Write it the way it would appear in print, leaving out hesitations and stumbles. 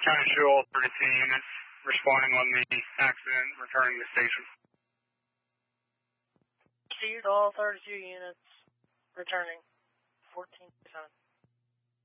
County 2, all 32 units responding on the accident, returning to station. Received all 32 units, returning 14%.